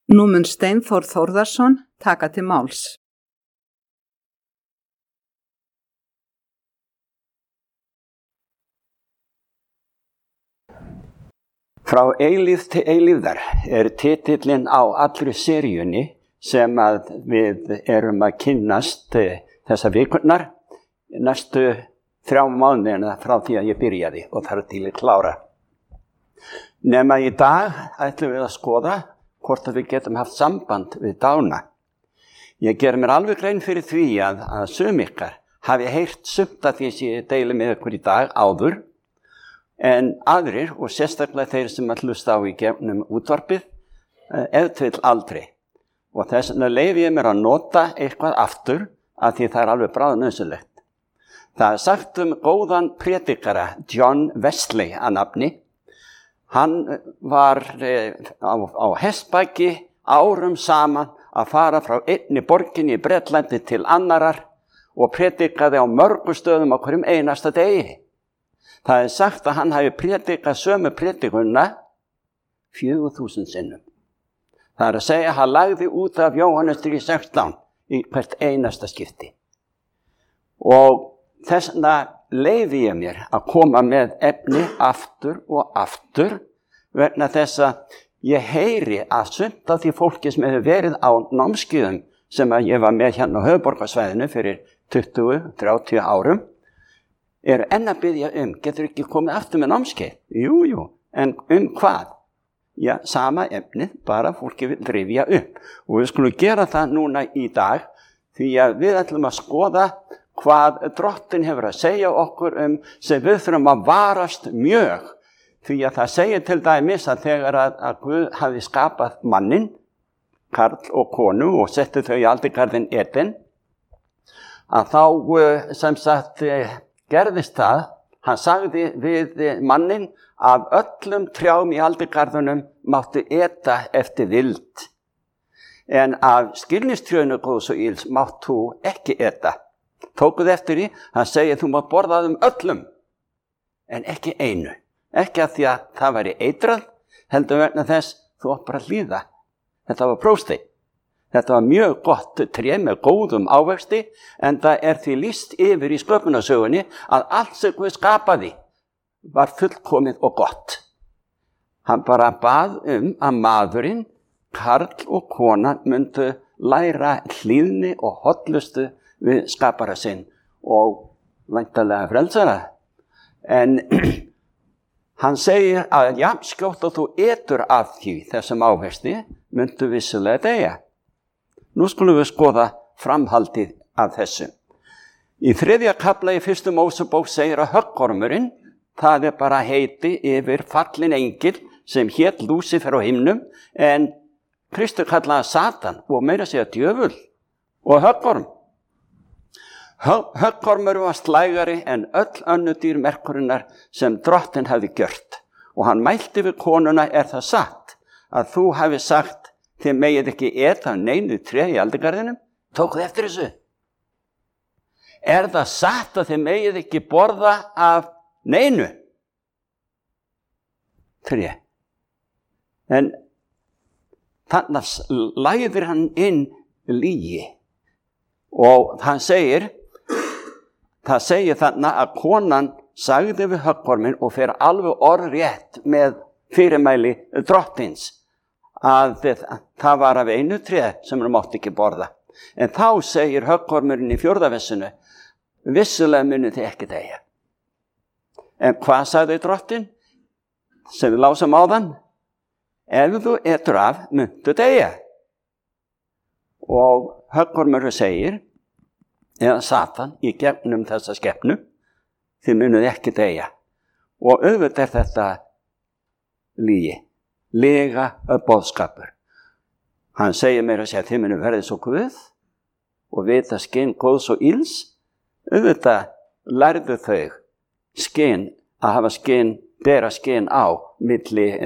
Nú mun Steinþór Þórðarson taka til máls. Frá eilífð til eilífðar titillinn á allri seríunni sem að við erum að kynnast þessa vikurnar næstu 3 mánuðina frá því að ég byrjaði og þar til ég klára. Nema í dag ætlum við að skoða hvort að við getum haft samband við dána. Ég ger mér alveg grein fyrir því að sum ykkar hafi heyrt sumt að því sem ég deili með ykkur í dag áður, en aðrir, og sérstaklega þeir sem að hlusta á í gegnum útvarpið, ef til aldrei. Og þess vegna leyfi ég mér að nota eitthvað aftur að því það alveg bráðnauðsynlegt. Það sagt góðan prédikara, John Wesley að nafni. Hann var á hestbaki árum saman að fara frá einni borginni í Bretlandi til annarar og prédikaði á mörgum stöðum á hverjum einasta degi. Það sagt að hann hafi prédikað sömu prédikunna 4.000 sinnum. Það að segja að hann lagði út af Jóhannes 3:16 í hvert einasta skipti. Og þess vegna leyfi ég mér að koma með efni aftur og aftur vegna þess að ég heyri að sumt af því fólki sem hefur verið á námskeiðum sem að ég var með hérna á höfuðborgarsvæðinu fyrir 20-30 árum enn að biðja getur ekki komið aftur með námskeið? Jú, en hvað? Já, sama efnið, bara fólki vil rifja upp. Og við skulum gera það núna í dag því að við ætlum að skoða hvað Drottinn hefur að segja okkur sem við þurfum að varast mjög. Því að það segir til dæmis að þegar að Guð hafi skapað mannin, karl og konu og setti þau í aldingarðinn Eden, að þá sem sagt gerðist það, hann sagði við mannin af öllum trjám í aldingarðunum máttu eta eftir vild. En af skilningstrjónu góðs og ills máttu ekki eta. Tókuð eftir því, hann segir þú mátt borða þeim öllum, en ekki einu. Ekki að því að það væri eitrað, heldur vegna þess þú átt bara að hlýða. Þetta var prófsteinn. Þetta var mjög gott tré með góðum ávexti, en það því lýst yfir í sköpunarsögunni að allt sem Guð skapaði var fullkomið og gott. Hann bara bað að maðurinn, karl og kona myndu læra hlýðni og hollustu við skapara sinn og væntanlega frelsara. En hann segir að skjótt og þú etur af því þessum ávexti myndu vissulega deyja. Nú skulum við skoða framhaldið af þessu. Í 3. kafla í 1. Mósebók segir að höggormurinn, það bara heiti yfir fallin engil sem hét Lúsifer á himnum, en Kristur kallaði Satan og meira segja djöful og höggorm. Höggormur var slægari en öll önnu dýr merkurinnar sem Drottinn hafði gjört. Og hann mælti við konuna það satt að þú hafi sagt þið megið ekki eta neinu tré í aldingarðinum? Tókuð eftir þessu? Það satt að þið megið ekki borða af neinu tré? En þannig læðir hann inn lygi. Og það segir þannig að konan sagði við höggorminn og fer alveg orðrétt með fyrirmæli Drottins að það var af einu tré sem hann mátti ekki borða. En þá segir höggormurinn í 4. versinu, vissulega munu þið ekki deyja. En hvað sagði Drottinn? Sem við lásum áðan, ef þú etur af, muntu deyja. Og höggormurinn segir, eða Satan í gegnum þessa skepnu, þið munuð ekki deyja. Og auðvitað þetta lygi. Lega boðskapur. Hann segir mér að segja þið munu verið svo Guð og vita skyn góðs og ills. Auðvitað lærðu þau skyn að hafa skyn, bera skyn á milli